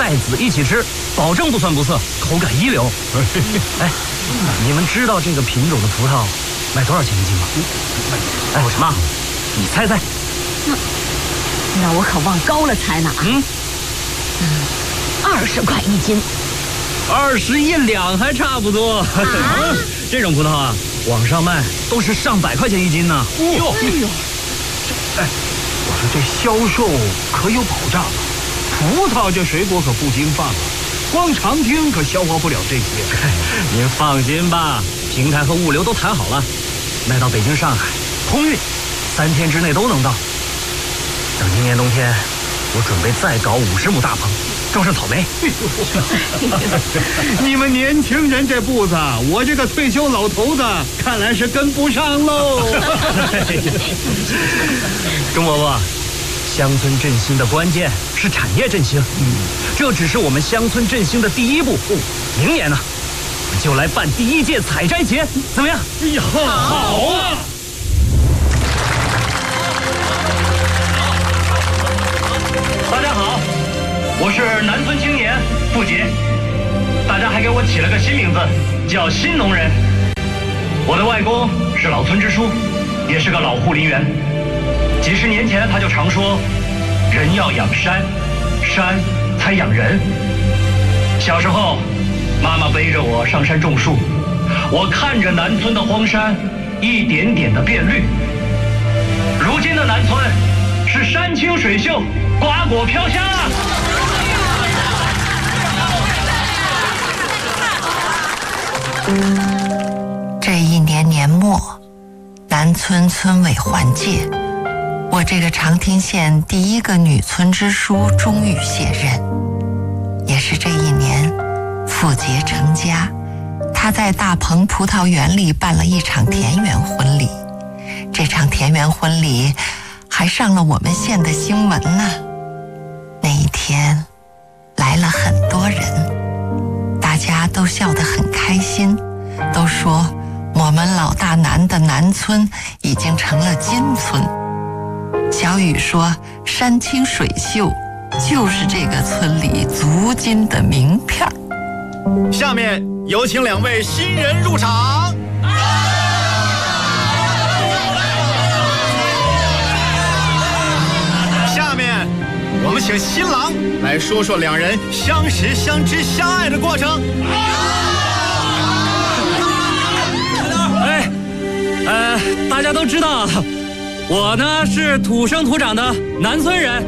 带籽一起吃，保证不酸不涩，口感一流。哎，你们知道这个品种的葡萄卖多少钱一斤吗？哎，妈，你猜猜。 那我可往高了猜呢。20块一斤。 21两还差不多。这种葡萄啊，网上卖都是上百块钱一斤呢。 哟，哎，我说这销售可有保障啊？葡萄这水果可不经放啊，光常听可消化不了这些。 您放心吧，平台和物流都谈好了，卖到北京、上海，空运，3天之内都能到。等今年冬天，我准备再搞50亩大棚，种上草莓。 你们年轻人这步子，我这个退休老头子看来是跟不上喽。 钟伯伯，乡村振兴的关键是产业振兴，这只是我们乡村振兴的第一步。明年呢，我们就来办第1届采摘节，怎么样？ 哎呀，好啊！ 大家好，我是南村青年付杰，大家还给我起了个新名字，叫新农人。我的外公是老村支书，也是个老护林员。几十年前他就常说，人要养山，山才养人。小时候，妈妈背着我上山种树，我看着南村的荒山一点点的变绿。如今的南村是山清水秀，瓜果飘香啊！ 这一年年末，南村村委换届，我这个长汀县第1个女村支书终于卸任。也是这一年，付杰成家，他在大棚葡萄园里办了一场田园婚礼。这场田园婚礼还上了我们县的新闻呢。那一天来了很多人，大家都笑得很开心，都说我们老大南的南村已经成了金村。小雨说山清水秀就是这个村里足金的名片。 下面有请2位新人入场。下面我们请新郎来说说2人相识、相知、相爱的过程。 大家都知道，我呢是土生土长的南村人。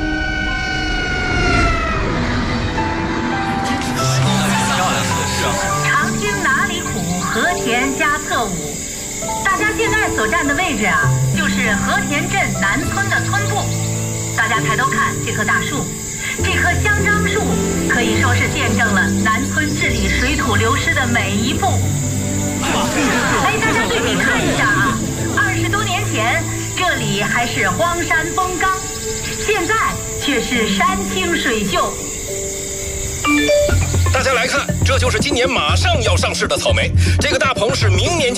长汀哪里苦，和田加策伍。大家现在所站的位置啊，就是和田镇南村的村部。大家抬头看这棵大树，这棵香樟树可以说是见证了南村治理水土流失的每一步。哎，大家对比看一下啊，20多年前这里还是荒山风岗，现在却是山清水秀。 大家来看，这就是今年马上要上市的草莓。这个大棚是明年